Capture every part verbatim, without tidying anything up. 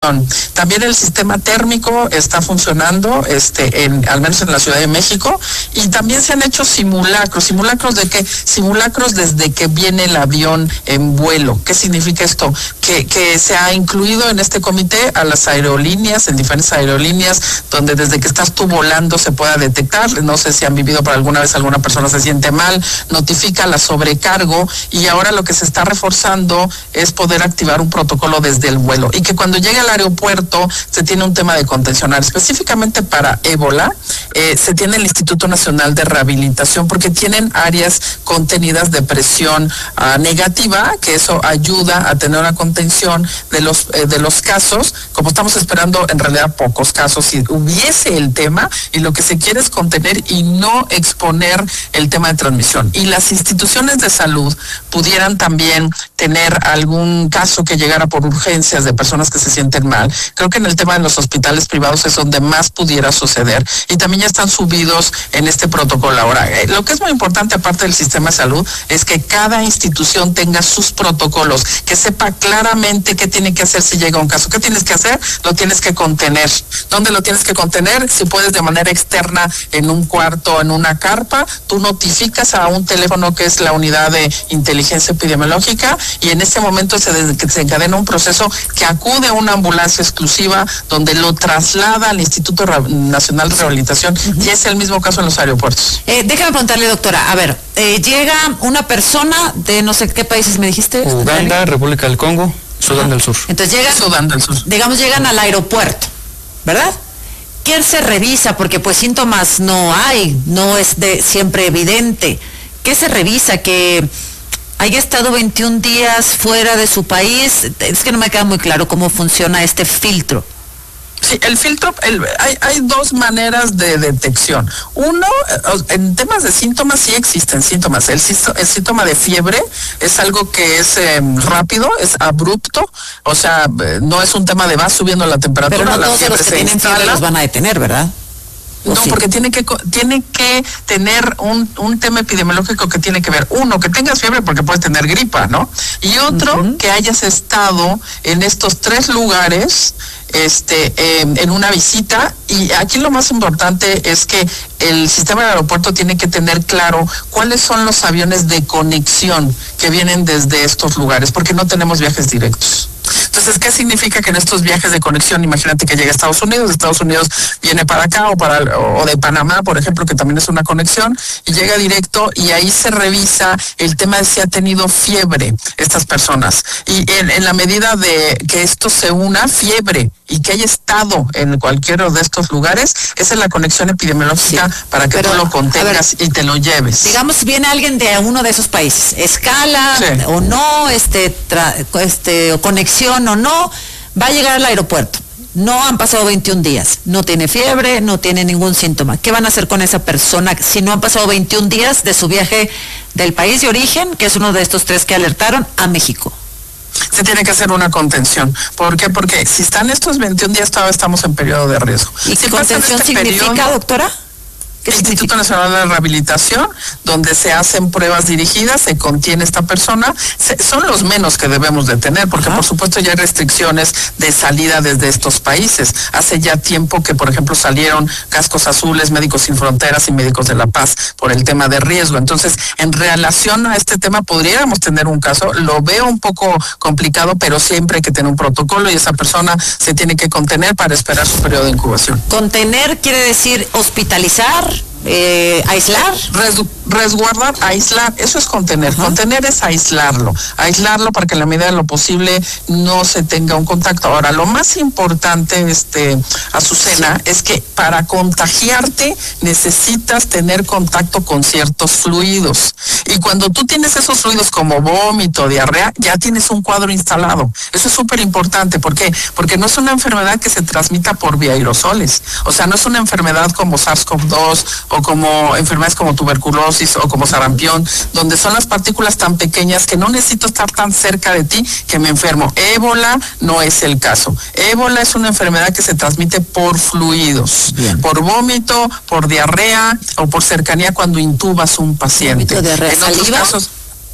transmisión. También el sistema térmico está funcionando, este, en, al menos en la Ciudad de México, y también se han hecho simulacros. ¿Simulacros de qué? Simulacros desde que viene el avión en vuelo. ¿Qué significa esto? Que, que se ha incluido en este comité a las aerolíneas, en diferentes aerolíneas, donde desde que estás tú volando se pueda detectar. No sé si han vivido por alguna vez alguna persona se siente mal, notifica la sobrecargo, y ahora lo que se está reforzando es poder activar un protocolo desde el vuelo, y que cuando llegue al aeropuerto se tiene un tema de contención. Específicamente para ébola, eh, se tiene el Instituto Nacional de Rehabilitación, porque tienen áreas contenidas de presión uh, negativa, que eso ayuda a tener una contención de los eh, de los casos. Como estamos esperando en realidad pocos casos, si hubiese el tema, y lo que se quiere es contener y no exponer el tema de transmisión. Y las instituciones de salud pudieran también tener algún caso que llegara por urgencias de personas que se sienten mal. Creo que en el tema de los hospitales privados es donde más pudiera suceder, y también ya están subidos en este protocolo. Ahora, eh, lo que es muy importante aparte del sistema de salud es que cada institución tenga sus protocolos, que sepa claramente qué tiene que hacer si llega un caso. ¿Qué tienes que hacer? Lo tienes que contener. ¿Dónde lo tienes que contener? Si puedes de manera externa, en un cuarto, en una carpa, tú notificas a un teléfono que es la unidad de inteligencia epidemiológica, y en ese momento se desencadena un proceso que acude a una ambulancia exclusiva donde lo traslada al Instituto Nacional de Rehabilitación, uh-huh. y es el mismo caso en los aeropuertos. Eh, déjame preguntarle, doctora, a ver, eh, llega una persona de no sé qué países me dijiste. Uganda, República del Congo, Sudán Ajá. del Sur. Entonces llegan, Sudán del Sur. digamos, llegan al aeropuerto, ¿verdad? ¿Quién se revisa? Porque pues síntomas no hay, no es de siempre evidente. ¿Qué se revisa? Que haya estado veintiún días fuera de su país. Es que no me queda muy claro cómo funciona este filtro. Sí, el filtro, el, hay, hay dos maneras de detección. Uno, en temas de síntomas sí existen síntomas. El, el síntoma de fiebre es algo que es eh, rápido, es abrupto, o sea, no es un tema de va subiendo la temperatura. Pero no la todos fiebre los que se tienen instala. fiebre los van a detener, ¿verdad? No, sí. porque tiene que tiene que tener un, un tema epidemiológico que tiene que ver, uno, que tengas fiebre porque puedes tener gripa, ¿no? Y otro, uh-huh. que hayas estado en estos tres lugares este eh, en una visita. Y aquí lo más importante es que el sistema del aeropuerto tiene que tener claro cuáles son los aviones de conexión que vienen desde estos lugares, porque no tenemos viajes directos. Entonces, ¿qué significa que en estos viajes de conexión, imagínate que llega a Estados Unidos, de Estados Unidos viene para acá o para o de Panamá, por ejemplo, que también es una conexión, y llega directo, y ahí se revisa el tema de si ha tenido fiebre estas personas. Y en, en la medida de que esto se una, fiebre, y que haya estado en cualquiera de estos lugares, esa es la conexión epidemiológica, sí. para que Pero, tú lo contengas ver, y te lo lleves. Digamos, viene alguien de uno de esos países, escala sí. o no, este, tra, este, o conexión o no, va a llegar al aeropuerto. No han pasado veintiún días, no tiene fiebre, no tiene ningún síntoma. ¿Qué van a hacer con esa persona si no han pasado veintiún días de su viaje del país de origen, que es uno de estos tres que alertaron, a México? Se tiene que hacer una contención. ¿Por qué? Porque si están estos veintiún días todavía estamos en periodo de riesgo. ¿Y si qué contención este significa, periodo, doctora? El Instituto Nacional de Rehabilitación, donde se hacen pruebas dirigidas, se contiene esta persona, se, son los menos que debemos de tener, porque Ajá. por supuesto ya hay restricciones de salida desde estos países. Hace ya tiempo que, por ejemplo, salieron Cascos Azules, Médicos Sin Fronteras y Médicos de la Paz por el tema de riesgo. Entonces, en relación a este tema, podríamos tener un caso, lo veo un poco complicado, pero siempre hay que tener un protocolo, y esa persona se tiene que contener para esperar su periodo de incubación. Contener quiere decir hospitalizar, Eh, aislar, Res, resguardar, aislar, eso es contener. Ajá. Contener es aislarlo, aislarlo para que en la medida de lo posible no se tenga un contacto. Ahora, lo más importante, este, Azucena, sí. es que para contagiarte necesitas tener contacto con ciertos fluidos, y cuando tú tienes esos fluidos como vómito, diarrea, ya tienes un cuadro instalado. Eso es súper importante. ¿Por qué? Porque no es una enfermedad que se transmita por vía aerosoles, o sea, no es una enfermedad como SARS-CoV dos o como enfermedades como tuberculosis o como sarampión, donde son las partículas tan pequeñas que no necesito estar tan cerca de ti que me enfermo. Ébola no es el caso. Ébola es una enfermedad que se transmite por fluidos, Bien. por vómito, por diarrea o por cercanía cuando intubas un paciente. ¿Vómito, diarrea, en otros saliva? casos,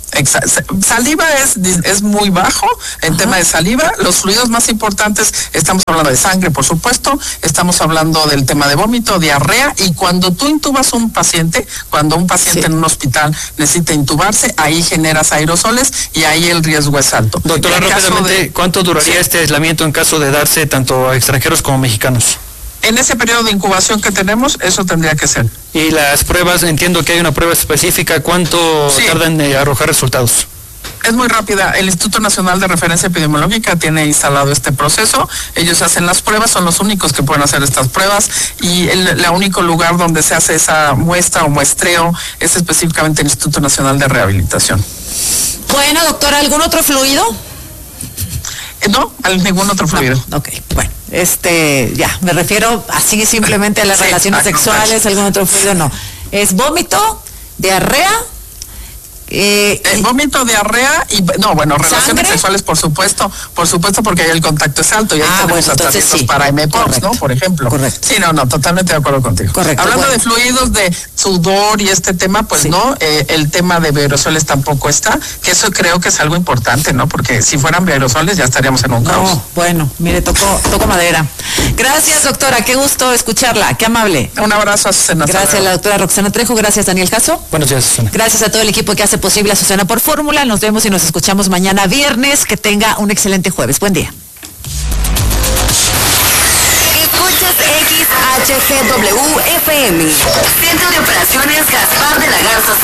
Exacto. Saliva es, es muy bajo en Ajá. tema de saliva. Los fluidos más importantes, estamos hablando de sangre, por supuesto, estamos hablando del tema de vómito, diarrea, y cuando tú intubas a un paciente, cuando un paciente sí. en un hospital necesita intubarse, ahí generas aerosoles y ahí el riesgo es alto. Doctora, rápidamente, de... ¿cuánto duraría sí. este aislamiento en caso de darse tanto a extranjeros como mexicanos? En ese periodo de incubación que tenemos, eso tendría que ser. Y las pruebas, entiendo que hay una prueba específica, ¿cuánto sí. tarda en eh, arrojar resultados? Es muy rápida. El Instituto Nacional de Referencia Epidemiológica tiene instalado este proceso. Ellos hacen las pruebas, son los únicos que pueden hacer estas pruebas, y el, el único lugar donde se hace esa muestra o muestreo es específicamente el Instituto Nacional de Rehabilitación. Bueno, doctora, ¿algún otro fluido? Eh, no, ningún otro fluido. No, ok, bueno. Este, ya, me refiero así simplemente a las sí, relaciones sexuales, algún otro fluido, no. Es vómito, diarrea, eh, el vómito, diarrea y, no, bueno, relaciones ¿sangre? Sexuales, por supuesto, por supuesto, porque ahí el contacto es alto y ahí ah, tenemos bueno, tratamientos sí. para M P O X, ¿no? Por ejemplo. Correcto. Sí, no, no, totalmente de acuerdo contigo. Correcto. Hablando bueno. de fluidos, de sudor y este tema, pues sí. no, eh, el tema de aerosoles tampoco está, que eso creo que es algo importante, ¿no? Porque si fueran aerosoles ya estaríamos en un no, caos. Bueno, mire, tocó, tocó madera. Gracias, doctora, qué gusto escucharla, qué amable. Un abrazo a Azucena. Gracias a la doctora Roxana Trejo, gracias Daniel Jasso. Buenos días, Azucena. Gracias a todo el equipo que hace posible Azucena por Fórmula. Nos vemos y nos escuchamos mañana viernes. Que tenga un excelente jueves. Buen día. Escuchas X H G W F M. Centro de Operaciones Gaspar de la Garza.